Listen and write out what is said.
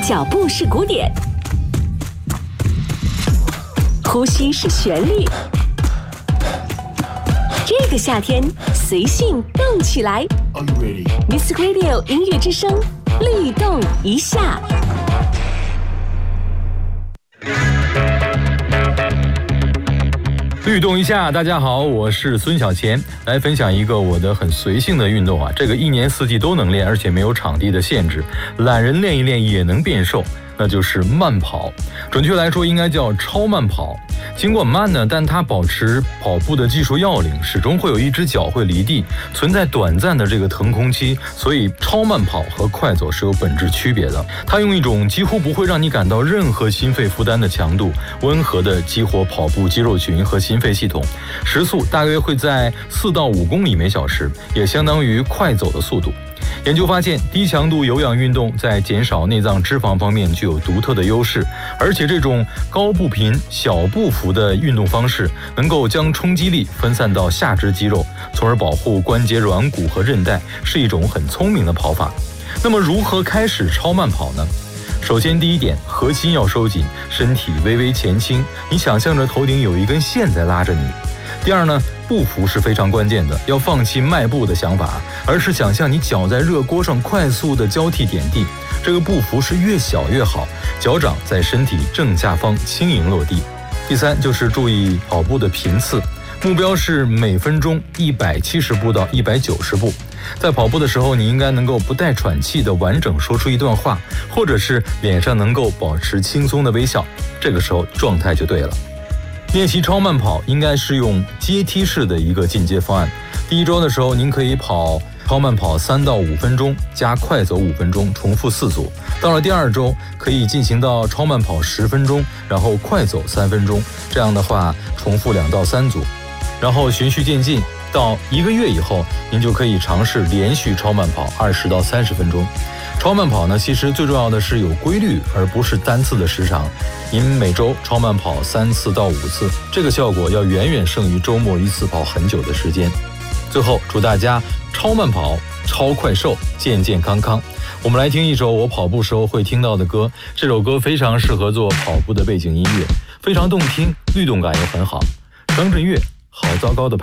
脚步是鼓点，呼吸是旋律。这个夏天，随性动起来。Music Radio 音乐之声，律动一下。 律动一下，大家好，我是孙小钱，来分享一个我的很随性的运动啊，这个一年四季都能练，而且没有场地的限制，懒人练一练也能变瘦，那就是慢跑。准确来说应该叫超慢跑。尽管慢呢，但它保持跑步的技术要领，始终会有一只脚会离地，存在短暂的这个腾空期，所以超慢跑和快走是有本质区别的。它用一种几乎不会让你感到任何心肺负担的强度，温和的激活跑步肌肉群和心肺系统，时速大约会在4到5公里每小时，也相当于快走的速度。研究发现，低强度有氧运动在减少内脏脂肪方面具有独特的优势，而且这种高步频、小步幅的运动方式能够将冲击力分散到下肢肌肉，从而保护关节软骨和韧带，是一种很聪明的跑法。那么如何开始超慢跑呢？首先第一点，核心要收紧，身体微微前倾，你想象着头顶有一根线在拉着你。第二呢，步幅是非常关键的，要放弃迈步的想法，而是想象你脚在热锅上快速的交替点地，这个步幅是越小越好，脚掌在身体正下方轻盈落地。第三就是注意跑步的频次，目标是每分钟170步到190步。在跑步的时候，你应该能够不带喘气的完整说出一段话，或者是脸上能够保持轻松的微笑，这个时候状态就对了。练习超慢跑应该是用阶梯式的一个进阶方案。第一周的时候，您可以跑超慢跑3到5分钟，加快走5分钟，重复4组。到了第二周，可以进行到超慢跑10分钟，然后快走3分钟，这样的话重复2到3组，然后循序渐进。到1个月以后，您就可以尝试连续超慢跑20到30分钟。超慢跑呢，其实最重要的是有规律，而不是单次的时长。您每周超慢跑3次到5次，这个效果要远远胜于周末一次跑很久的时间。最后，祝大家超慢跑、超快瘦、健健康康。我们来听一首我跑步时候会听到的歌，这首歌非常适合做跑步的背景音乐，非常动听，律动感也很好。张震岳，好糟糕的